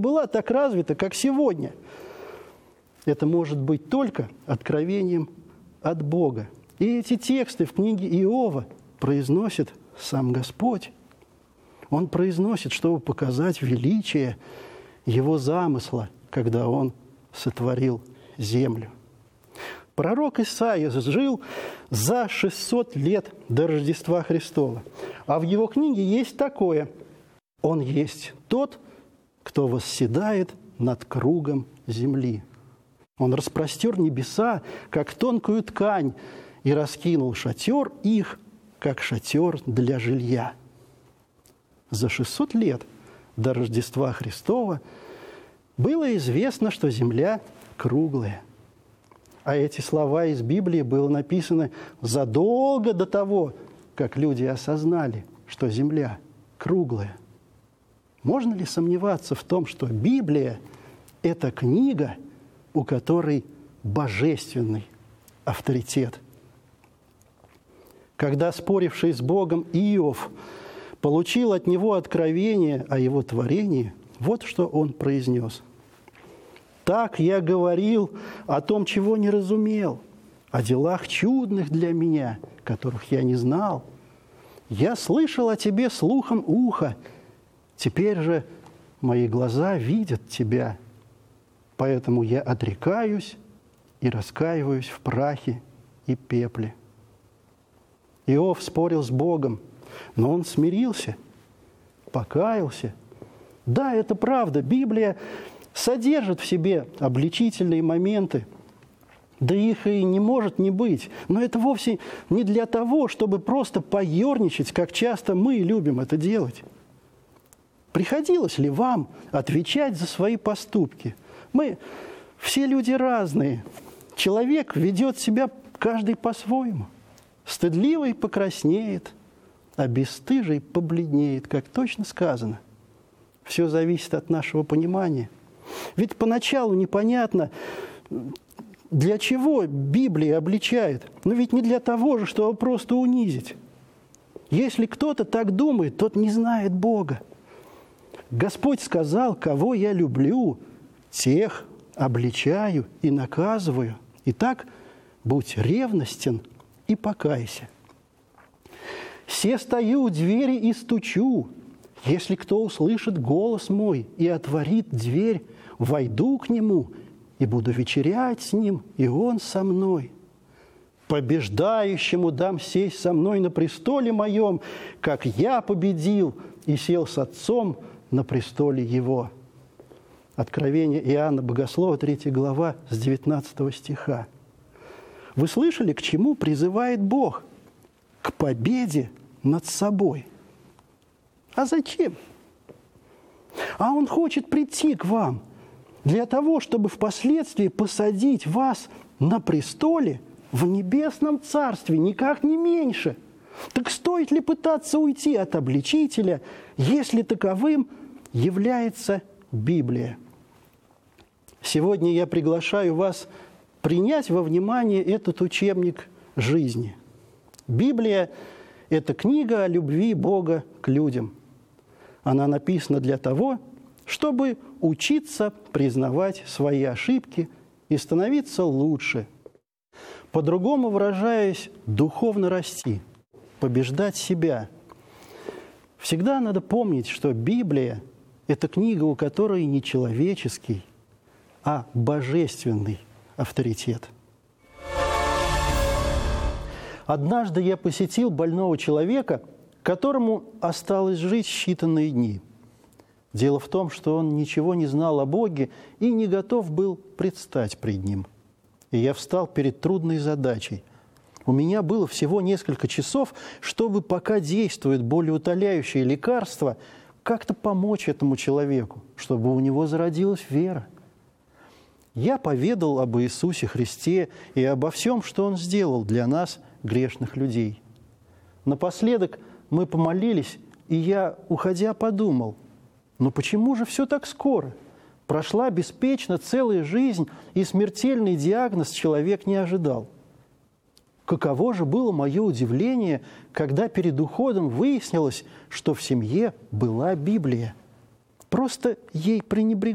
была так развита, как сегодня. Это может быть только откровением от Бога. И эти тексты в книге Иова произносит сам Господь. Он произносит, чтобы показать величие Его замысла, когда Он сотворил землю. Пророк Исаия жил за 600 лет до Рождества Христова. А в его книге есть такое: «Он есть тот, кто восседает над кругом земли. Он распростер небеса, как тонкую ткань, и раскинул шатер их, как шатер для жилья». За 600 лет до Рождества Христова было известно, что земля круглая. А эти слова из Библии были написаны задолго до того, как люди осознали, что земля круглая. Можно ли сомневаться в том, что Библия – это книга, у которой божественный авторитет? Когда споривший с Богом Иов получил от него откровение о его творении, вот что он произнес: «Так я говорил о том, чего не разумел, о делах чудных для меня, которых я не знал. Я слышал о тебе слухом уха, теперь же мои глаза видят тебя, поэтому я отрекаюсь и раскаиваюсь в прахе и пепле». Иов спорил с Богом, но он смирился, покаялся. Да, это правда, Библия содержит в себе обличительные моменты, да их и не может не быть. Но это вовсе не для того, чтобы просто поерничать, как часто мы любим это делать. Приходилось ли вам отвечать за свои поступки? Мы все люди разные. Человек ведет себя каждый по-своему. Стыдливый покраснеет, а бесстыжий побледнеет, как точно сказано. Все зависит от нашего понимания. Ведь поначалу непонятно, для чего Библия обличает. Но ведь не для того же, чтобы просто унизить. Если кто-то так думает, тот не знает Бога. Господь сказал: «Кого я люблю, тех обличаю и наказываю. Итак, будь ревностен и покайся. Се стою у двери и стучу. Если кто услышит голос мой и отворит дверь, войду к нему и буду вечерять с ним, и он со мной. Побеждающему дам сесть со мной на престоле моем, как я победил и сел с Отцом на престоле его». Откровение Иоанна Богослова, 3 глава, с 19 стиха. Вы слышали, к чему призывает Бог? К победе над собой. А зачем? А Он хочет прийти к вам для того, чтобы впоследствии посадить вас на престоле в небесном царстве, никак не меньше. Так стоит ли пытаться уйти от обличителя, если таковым является Библия? Сегодня я приглашаю вас принять во внимание этот учебник жизни. Библия – это книга о любви Бога к людям. Она написана для того, чтобы учиться признавать свои ошибки и становиться лучше. По-другому выражаясь, духовно расти, побеждать себя. Всегда надо помнить, что Библия – это книга, у которой не человеческий, а божественный авторитет. Однажды я посетил больного человека, которому осталось жить считанные дни. Дело в том, что он ничего не знал о Боге и не готов был предстать пред Ним. И я встал перед трудной задачей. У меня было всего несколько часов, чтобы, пока действует болеутоляющее лекарство, как-то помочь этому человеку, чтобы у него зародилась вера. Я поведал об Иисусе Христе и обо всем, что Он сделал для нас, грешных людей. Напоследок мы помолились, и я, уходя, подумал: ну почему же все так скоро? Прошла беспечно целая жизнь, и смертельный диагноз человек не ожидал. Каково же было мое удивление, когда перед уходом выяснилось, что в семье была Библия. Просто ей пренебрегали.